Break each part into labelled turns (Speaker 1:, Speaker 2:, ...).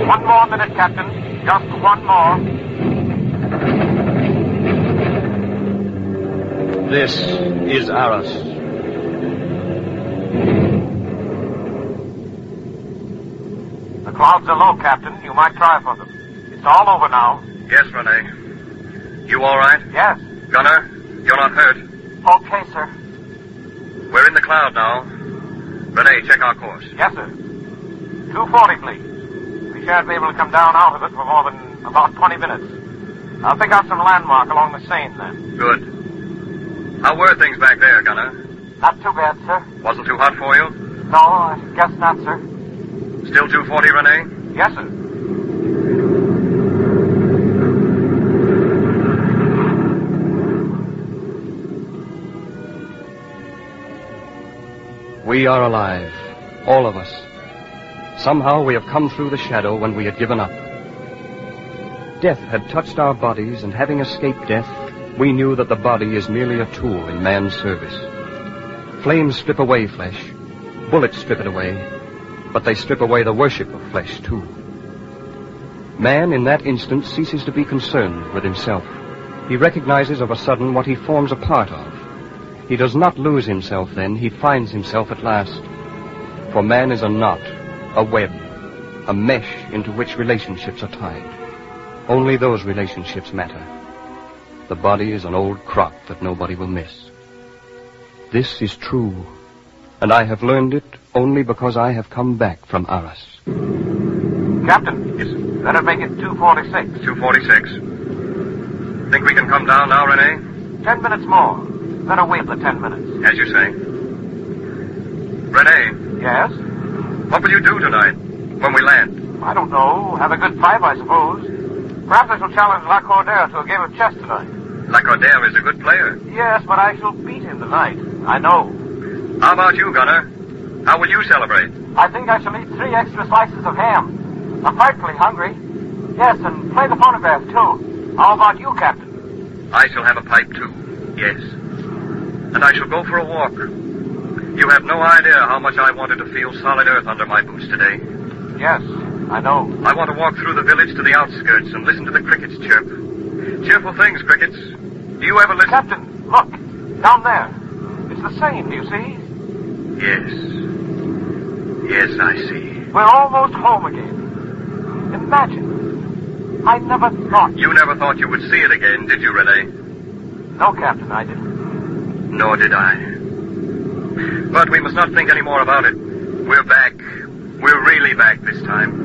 Speaker 1: One more minute, Captain. Just one more.
Speaker 2: This is Arras.
Speaker 1: The clouds are low, Captain. You might try for them. It's all over now.
Speaker 3: Yes, Rene. You all right?
Speaker 1: Yes.
Speaker 3: Gunner, you're not hurt.
Speaker 1: Okay, sir.
Speaker 3: We're in the cloud now. Rene, check our course.
Speaker 1: Yes, sir. 240, please. We shan't be able to come down out of it for more than about 20 minutes. I'll pick out some landmark along the Seine, then.
Speaker 3: Good. How were things back there, Gunner?
Speaker 1: Not too bad, sir.
Speaker 3: Wasn't too hot for you?
Speaker 1: No, I guess not, sir.
Speaker 3: Still 240, Rene?
Speaker 1: Yes, sir.
Speaker 2: We are alive, all of us. Somehow we have come through the shadow when we had given up. Death had touched our bodies, and having escaped death, we knew that the body is merely a tool in man's service. Flames strip away flesh, bullets strip it away, but they strip away the worship of flesh, too. Man, in that instant, ceases to be concerned with himself. He recognizes of a sudden what he forms a part of. He does not lose himself then, he finds himself at last. For man is a knot, a web, a mesh into which relationships are tied. Only those relationships matter. The body is an old crock that nobody will miss. This is true, and I have learned it only because I have come back from Arras.
Speaker 1: Captain.
Speaker 3: Yes.
Speaker 1: Better make it 246.
Speaker 3: 246. Think we can come down now, Rene?
Speaker 1: 10 minutes more. Better wait the 10 minutes.
Speaker 3: As you say. Rene,
Speaker 1: Yes?
Speaker 3: what will you do tonight when we land?
Speaker 1: I don't know. Have a good fight, I suppose. Perhaps I shall challenge Lacordaire to a game of chess tonight.
Speaker 3: Lacordaire is a good player.
Speaker 1: Yes, but I shall beat him tonight. I know.
Speaker 3: How about you, Gunner? How will you celebrate?
Speaker 1: I think I shall eat 3 extra slices of ham. I'm frightfully hungry. Yes, and play the phonograph, too. How about you, Captain?
Speaker 3: I shall have a pipe, too. Yes. And I shall go for a walk. You have no idea how much I wanted to feel solid earth under my boots today.
Speaker 1: Yes, I know.
Speaker 3: I want to walk through the village to the outskirts and listen to the crickets chirp. Cheerful things, crickets. Do you ever listen?
Speaker 1: Captain, look. Down there. It's the Seine, do you see?
Speaker 3: Yes. Yes, I see.
Speaker 1: We're almost home again. Imagine. I never thought...
Speaker 3: You never thought you would see it again, did you, Rene?
Speaker 1: No, Captain, I didn't.
Speaker 3: Nor did I. But we must not think any more about it. We're back. We're really back this time.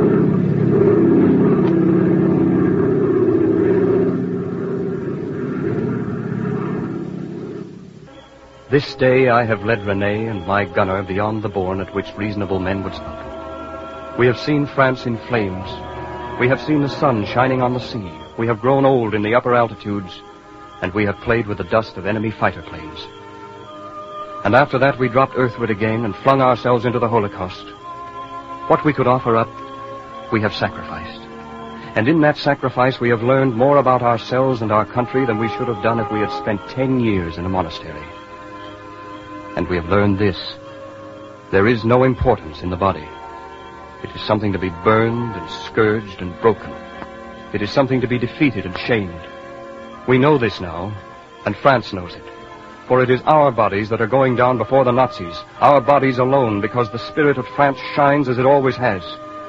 Speaker 2: This day I have led Rene and my gunner beyond the bourne at which reasonable men would stop. We have seen France in flames. We have seen the sun shining on the sea. We have grown old in the upper altitudes, and we have played with the dust of enemy fighter planes. And after that we dropped earthward again and flung ourselves into the Holocaust. What we could offer up, we have sacrificed. And in that sacrifice we have learned more about ourselves and our country than we should have done if we had spent 10 years in a monastery. And we have learned this. There is no importance in the body. It is something to be burned and scourged and broken. It is something to be defeated and shamed. We know this now, and France knows it. For it is our bodies that are going down before the Nazis, our bodies alone, because the spirit of France shines as it always has.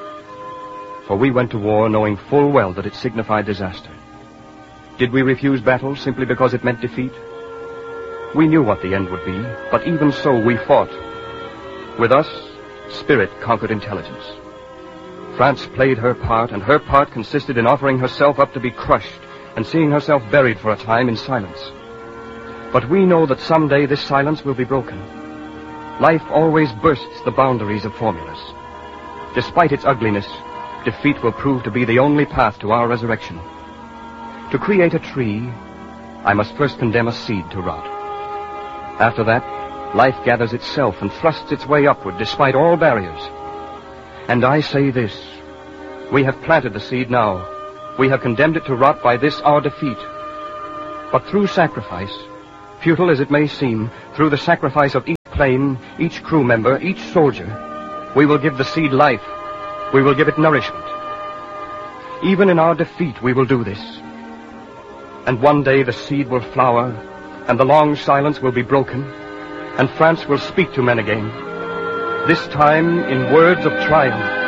Speaker 2: For we went to war knowing full well that it signified disaster. Did we refuse battle simply because it meant defeat? We knew what the end would be, but even so we fought. With us, spirit conquered intelligence. France played her part, and her part consisted in offering herself up to be crushed and seeing herself buried for a time in silence. But we know that someday this silence will be broken. Life always bursts the boundaries of formulas. Despite its ugliness, defeat will prove to be the only path to our resurrection. To create a tree, I must first condemn a seed to rot. After that, life gathers itself and thrusts its way upward despite all barriers. And I say this, we have planted the seed now. We have condemned it to rot by this our defeat. But through sacrifice, futile as it may seem, through the sacrifice of each plane, each crew member, each soldier, we will give the seed life. We will give it nourishment. Even in our defeat, we will do this. And one day the seed will flower, and the long silence will be broken, and France will speak to men again. This time in words of triumph.